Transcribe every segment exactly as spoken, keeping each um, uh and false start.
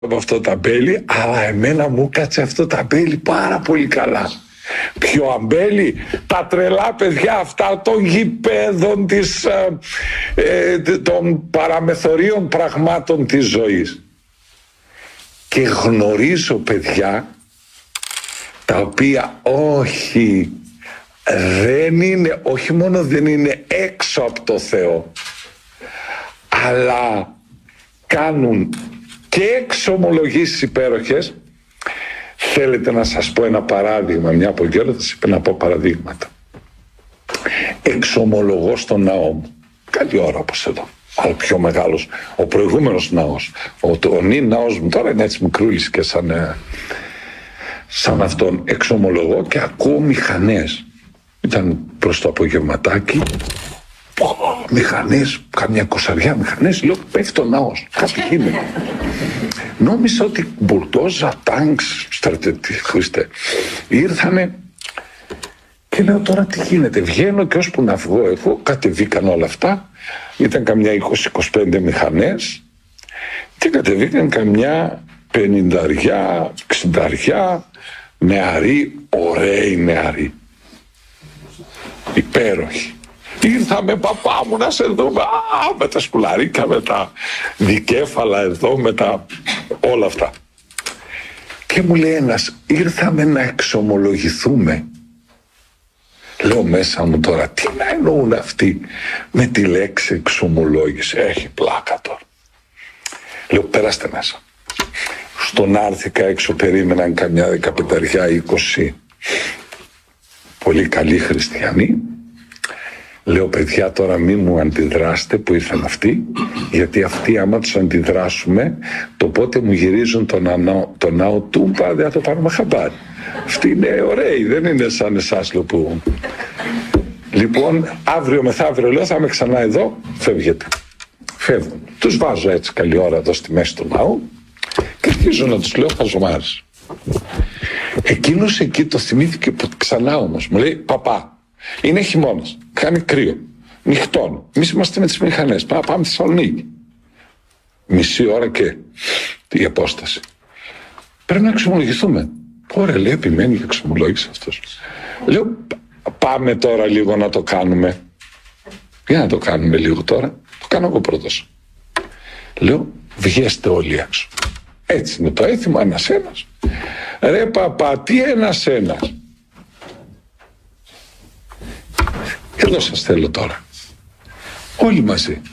από αυτό το αμπέλι, αλλά εμένα μου κάτσε αυτό το αμπέλι πάρα πολύ καλά. Ποιο αμπέλι? Τα τρελά παιδιά αυτά των γηπέδων, της, ε, ε, των παραμεθορίων πραγμάτων της ζωής. Και γνωρίζω παιδιά τα οποία όχι, δεν είναι, όχι μόνο δεν είναι έξω από το Θεό, αλλά κάνουν και εξομολογήσεις υπέροχες. Θέλετε να σας πω ένα παράδειγμα? Μια από δυο θα σας είπα να πω παραδείγματα. Εξομολογώ στον ναό μου, καλή ώρα όπως εδώ, αλλά πιο μεγάλος, ο προηγούμενος ναός, ο, ο νυν ναός μου τώρα είναι έτσι μικρούλης και σαν, σαν αυτόν. Εξομολογώ και ακούω μηχανές. Ήταν προς το απογευματάκι, μηχανές, καμιά κοσαριά μηχανές, λέω πέφτει ο ναός, κάτι γίνεται. Νόμιζα ότι μπουλντόζα, τάγκς, στρατιωτικοί ήρθανε και λέω τώρα τι γίνεται. Βγαίνω και ώσπου να βγω εγώ, κατεβήκαν όλα αυτά, ήταν καμιά είκοσι είκοσι πέντε μηχανές και κατεβήκαν καμιά πενηνταριά, εξηνταριά νεαροί, ωραίοι νεαροί, υπέροχοι. Ήρθαμε παπά μου να σε δούμε, α, με τα σκουλαρίκα, με τα δικέφαλα εδώ, με τα όλα αυτά. Και μου λέει ένας, ήρθαμε να εξομολογηθούμε. Λέω μέσα μου τώρα, τι να εννοούν αυτοί με τη λέξη εξομολόγηση? Έχει πλάκα τώρα. Λέω πέραστε μέσα. Στον άρθηκα έξω, περίμεναν καμιά δεκαπενταριά, είκοσι πολύ καλοί χριστιανοί. Λέω παιδιά τώρα μη μου αντιδράσετε που ήρθαν αυτοί, γιατί αυτοί άμα τους αντιδράσουμε το πότε μου γυρίζουν τον ναό, τον ναό του δεν θα το πάρουμε χαμπάρι. Αυτοί είναι ωραίοι, δεν είναι σαν εσάς λέω που... Λοιπόν αύριο μεθαύριο λέω θα είμαι ξανά εδώ, φεύγετε. Φεύγουν, τους βάζω έτσι καλή ώρα εδώ στη μέση του ναού και αρχίζω να τους λέω χαζομάρες. Εκείνος εκεί το θυμήθηκε που ξανά όμως μου λέει παπά, είναι χειμώνας, κάνει κρύο, νυχτώνει. Εμείς είμαστε με τις μηχανές. Πάμε, πάμε στη Θεσσαλονίκη. Μισή ώρα και η απόσταση. Πρέπει να εξομολογηθούμε. Ωραία, λέει, επιμένει και εξομολόγησε αυτός. Λέω, πάμε τώρα λίγο να το κάνουμε. Για να το κάνουμε λίγο τώρα. Το κάνω εγώ πρώτος. Λέω, βγέστε όλοι έξω. Έτσι είναι το έθιμο, ένας ένας. Ρε παπά, τι ένας ένας? Εδώ σας θέλω τώρα. Όλοι μαζί.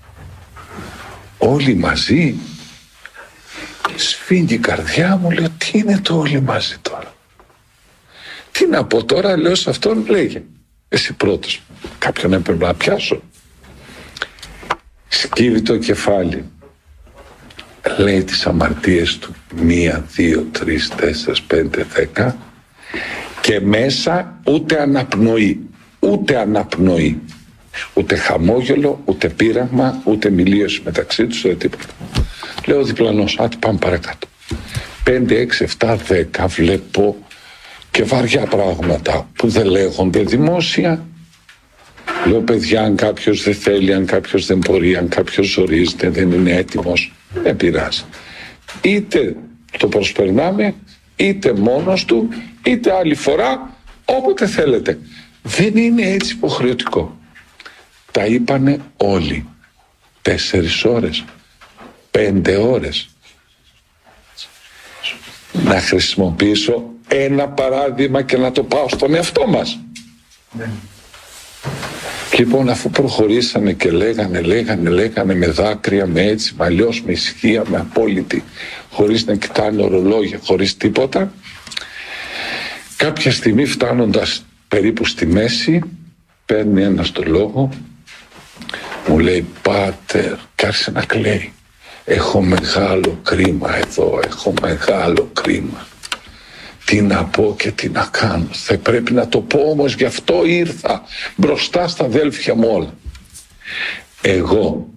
Όλοι μαζί. Σφίγγει η καρδιά μου, λέω τι είναι το όλοι μαζί τώρα? Τι να πω τώρα, λέω σε αυτόν, λέγε. Εσύ πρώτος. Κάποιον έπρεπε να πιάσω. Σκύβει το κεφάλι. Λέει τις αμαρτίες του. Μία, δύο, τρεις, τέσσερις, πέντε, δέκα. Και μέσα ούτε αναπνοή. Ούτε αναπνοή, ούτε χαμόγελο, ούτε πείραγμα, ούτε μιλίωση μεταξύ τους, ούτε τίποτα. Λέω διπλανός, άτι πάμε παρακάτω. Πέντε, έξι, εφτά, δέκα βλέπω και βαριά πράγματα που δεν λέγονται δημόσια. Λέω παιδιά, αν κάποιος δεν θέλει, αν κάποιος δεν μπορεί, αν κάποιος ζορίζεται, δεν είναι έτοιμος, δεν πειράζει. Είτε το προσπερνάμε, είτε μόνος του, είτε άλλη φορά, όποτε θέλετε. Δεν είναι έτσι υποχρεωτικό. Τα είπανε όλοι. Τέσσερις ώρες. Πέντε ώρες. Να χρησιμοποιήσω ένα παράδειγμα και να το πάω στον εαυτό μας. Ναι. Λοιπόν, αφού προχωρήσανε και λέγανε, λέγανε, λέγανε με δάκρυα, με έτσι, με αλλιώς, με ησυχία, με απόλυτη, χωρίς να κοιτάνε ορολόγια, χωρίς τίποτα, κάποια στιγμή φτάνοντας περίπου στη μέση, παίρνει ένας το λόγο, μου λέει πάτερ, και άρχισε να κλαίει. Έχω μεγάλο κρίμα εδώ, έχω μεγάλο κρίμα. Τι να πω και τι να κάνω. Θα πρέπει να το πω όμως, γι' αυτό ήρθα μπροστά στα αδέλφια μου όλα. Εγώ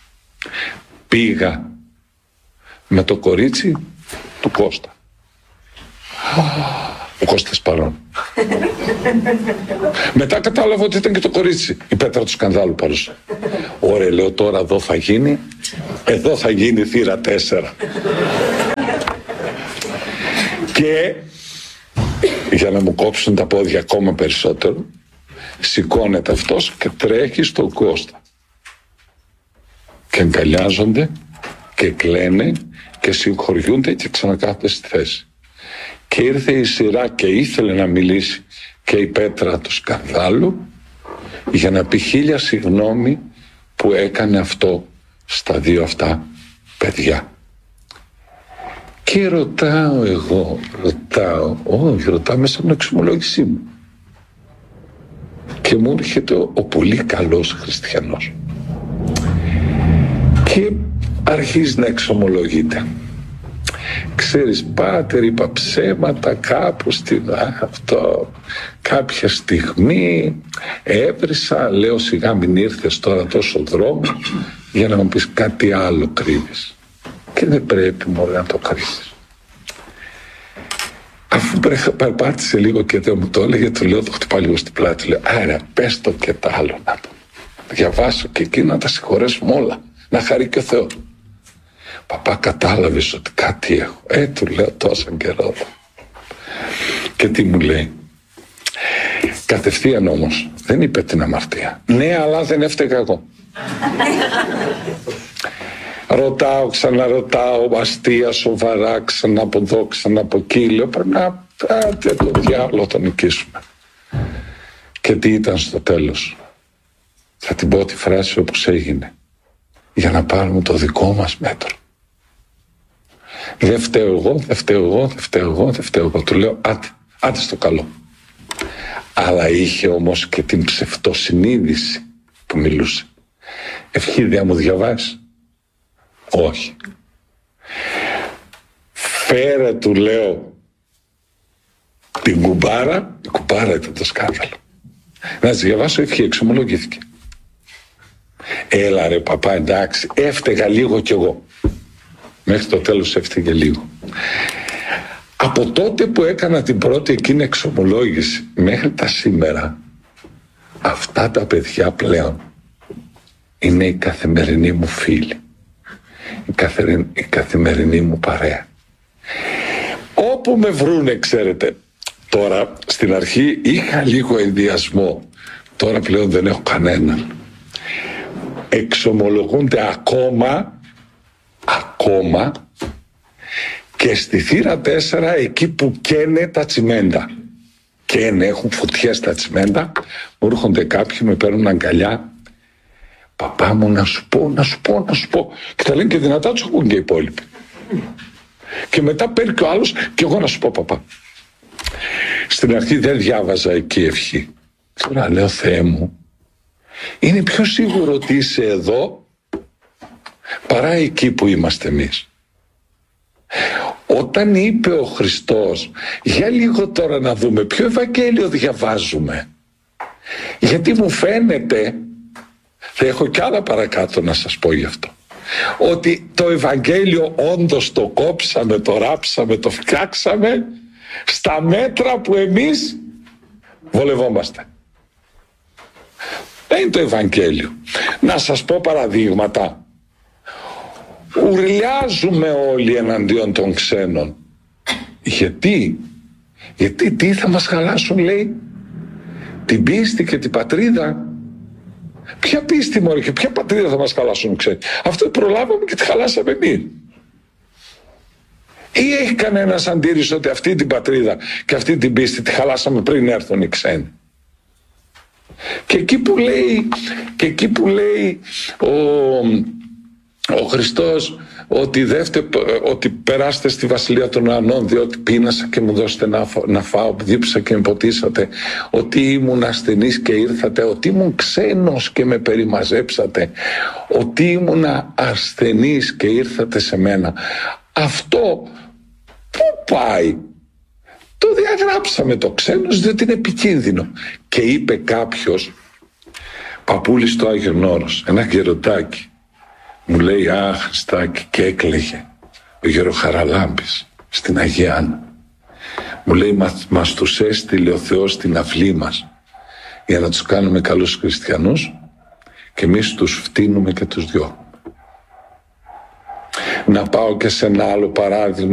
πήγα με το κορίτσι του Κώστα. Ο Κώστας παρόν. Μετά κατάλαβα ότι ήταν και το κορίτσι, η Πέτρα του σκανδάλου παρούσα. Ωραία, λέω, τώρα εδώ θα γίνει, εδώ θα γίνει θύρα τέσσερα. Και για να μου κόψουν τα πόδια ακόμα περισσότερο, σηκώνεται αυτός και τρέχει στον Κώστα. Και αγκαλιάζονται και κλαίνε και συγχωριούνται και ξανακάθονται στη θέση. Και ήρθε η σειρά και ήθελε να μιλήσει και η Πέτρα του σκανδάλου για να πει χίλια συγγνώμη που έκανε αυτό στα δύο αυτά παιδιά. Και ρωτάω εγώ, ρωτάω, όχι, ρωτάω μέσα από την εξομολόγησή μου. Και μου έρχεται ο, ο πολύ καλός χριστιανός. Και αρχίζει να εξομολογείται. Ξέρεις, πάτερ, είπα ψέματα κάπου στην αυτό, κάποια στιγμή έβρισα, λέω, σιγά μην ήρθες τώρα τόσο δρόμο για να μου πεις κάτι άλλο κρύβεις. Και δεν πρέπει μόνο να το κρύβεις. Αφού περπάτησε λίγο και δεν μου το έλεγε, του λέω, το χτυπάω λίγο στην πλάτη, λέω, άρα πες το και τα άλλο να το διαβάσω και εκεί να τα συγχωρέσουμε όλα, να χαρεί και ο Θεός. Παπά, κατάλαβες ότι κάτι έχω? Ε, του λέω, τόσο καιρό. Και τι μου λέει? Κατευθείαν όμως, δεν είπε την αμαρτία. Ναι, αλλά δεν έφταιγα εγώ. Ρωτάω, ξαναρωτάω, αστεία, σοβαρά, ξανά από εδώ, ξανά από εκεί. Λέω, πρέπει να πάτε το διάλογο, τον νικήσουμε. Και τι ήταν στο τέλος? Θα την πω τη φράση όπως έγινε. Για να πάρουμε το δικό μας μέτρο. Δεν φταίω εγώ, δεν φταίω εγώ, δεν φταίω εγώ, δεν φταίω εγώ. Του λέω, άτε, άτε στο καλό. Αλλά είχε όμως και την ψευτοσυνείδηση που μιλούσε. Ευχίδια μου διαβάζεις? Όχι. Φέρε, του λέω, την κουμπάρα. Η κουμπάρα ήταν το σκάνδαλο. Να της διαβάσω ευχή, εξομολογήθηκε. Έλα ρε παπά, εντάξει, έφταιγα λίγο κι εγώ. Μέχρι το τέλος έφταιγε λίγο. Από τότε που έκανα την πρώτη εκείνη εξομολόγηση μέχρι τα σήμερα, αυτά τα παιδιά πλέον είναι η καθημερινή μου φίλη, η, καθημερινή, η καθημερινή μου παρέα. Όπου με βρούνε, ξέρετε, τώρα στην αρχή είχα λίγο ενδιασμό, τώρα πλέον δεν έχω κανέναν. Εξομολογούνται ακόμα, ακόμα και στη θύρα τέσσερα εκεί που καίνε τα τσιμέντα. Καίνε, έχουν φωτιές τα τσιμέντα, μου έρχονται κάποιοι, με παίρνουν αγκαλιά. Παπά μου, να σου πω, να σου πω, να σου πω. Και τα λένε και δυνατά, τους ακούν και οι υπόλοιποι. Και μετά παίρνει και ο άλλος και εγώ να σου πω, παπά. Στην αρχή δεν διάβαζα εκεί ευχή. Τώρα λέω, Θεέ μου, είναι πιο σίγουρο ότι είσαι εδώ παρά εκεί που είμαστε εμείς. Όταν είπε ο Χριστός, για λίγο τώρα να δούμε ποιο Ευαγγέλιο διαβάζουμε, γιατί μου φαίνεται, θα έχω κι άλλα παρακάτω να σας πω γι' αυτό, ότι το Ευαγγέλιο όντως το κόψαμε, το ράψαμε, το φτιάξαμε στα μέτρα που εμείς βολευόμαστε. Δεν είναι το Ευαγγέλιο. Να σας πω παραδείγματα. Ουρλιάζουμε όλοι εναντίον των ξένων. Γιατί? Γιατί τι θα μας χαλάσουν, λέει? Την πίστη και την πατρίδα. Ποια πίστη μωρέ και ποια πατρίδα θα μας χαλάσουν ξένοι? Αυτό προλάβαμε και τη χαλάσαμε εμείς. Ή έχει κανένας αντίρρηση ότι αυτή την πατρίδα και αυτή την πίστη τη χαλάσαμε πριν έρθουν οι ξένοι? Και εκεί που λέει, και εκεί που λέει ο, ο Χριστός ότι, δεύτε, ότι περάστε στη βασιλεία των ουρανών, διότι πείνασα και μου δώσετε να, να φάω, δίψα και με ποτίσατε, ότι ήμουν ασθενής και ήρθατε, ότι ήμουν ξένος και με περιμαζέψατε, ότι ήμουν ασθενής και ήρθατε σε μένα. Αυτό πού πάει? Το διαγράψαμε το ξένος διότι είναι επικίνδυνο. Και είπε κάποιος, παππούλης στο Άγιον Όρος, ένα γεροντάκι, μου λέει, α, Χριστάκη, και έκλαιγε ο γεροχαραλάμπης στην Αγία Άννα. Μου λέει μας, μας τους έστειλε ο Θεός στην αυλή μας για να τους κάνουμε καλούς χριστιανούς και εμείς τους φτύνουμε και τους διώχνουμε. Να πάω και σε ένα άλλο παράδειγμα